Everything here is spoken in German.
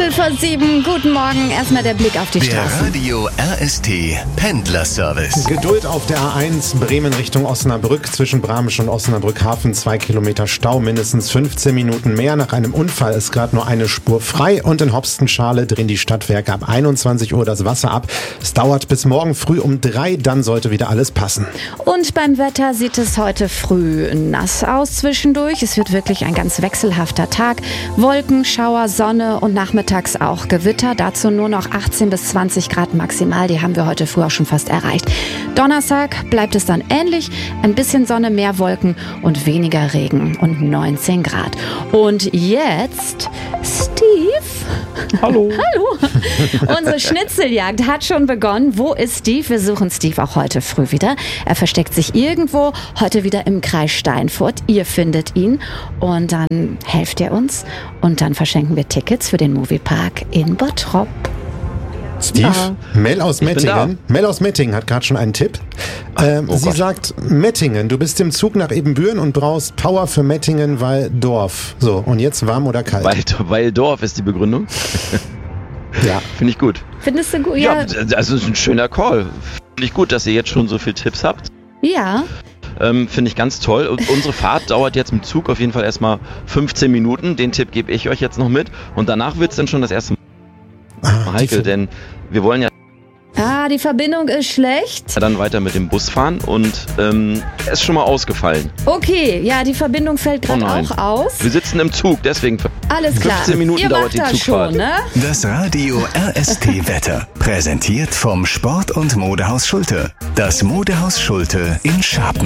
6:15. Guten Morgen. Erstmal der Blick auf die Straßen. Der Radio RST Pendlerservice. Geduld auf der A1 Bremen Richtung Osnabrück. Zwischen Bramsch und Osnabrück Hafen 2 Kilometer Stau, mindestens 15 Minuten mehr. Nach einem Unfall ist gerade nur eine Spur frei. Und in Hopstenschale drehen die Stadtwerke ab 21 Uhr das Wasser ab. Es dauert bis morgen früh um 3, dann sollte wieder alles passen. Und beim Wetter sieht es heute früh nass aus zwischendurch. Es wird wirklich ein ganz wechselhafter Tag. Wolken, Schauer, Sonne und nachmittags auch Gewitter. Dazu nur noch 18 bis 20 Grad maximal. Die haben wir heute früh auch schon fast erreicht. Donnerstag bleibt es dann ähnlich. Ein bisschen Sonne, mehr Wolken und weniger Regen und 19 Grad. Und jetzt Steve. Hallo. Hallo. Unsere Schnitzeljagd hat schon begonnen. Wo ist Steve? Wir suchen Steve auch heute früh wieder. Er versteckt sich irgendwo, heute wieder im Kreis Steinfurt. Ihr findet ihn und dann helft ihr uns und dann verschenken wir Tickets für den Moviepark in Bottrop. Steve, Ja. Mel aus Mettingen. Mel aus Mettingen hat gerade schon einen Tipp. Sie sagt, Mettingen, du bist im Zug nach Ebenbüren und brauchst Power für Mettingen, weil Dorf. So, und jetzt warm oder kalt? Weil Dorf ist die Begründung. Ja. Finde ich gut. Findest du gut? Ja, also ist ein schöner Call. Finde ich gut, dass ihr jetzt schon so viele Tipps habt. Ja. Finde ich ganz toll. Und unsere Fahrt dauert jetzt im Zug auf jeden Fall erstmal 15 Minuten. Den Tipp gebe ich euch jetzt noch mit. Und danach wird es dann schon das erste Mal heikel, denn wir wollen ja Die Verbindung ist schlecht. dann weiter mit dem Bus fahren und er ist schon mal ausgefallen. Okay, ja, die Verbindung fällt gerade nein. auch aus. Wir sitzen im Zug, deswegen Alles klar. 15 Minuten Ihr dauert macht die das Zugfahrt. schon, ne? Das Radio RST Wetter. Präsentiert vom Sport- und Modehaus Schulte. Das Modehaus Schulte in Scharpen.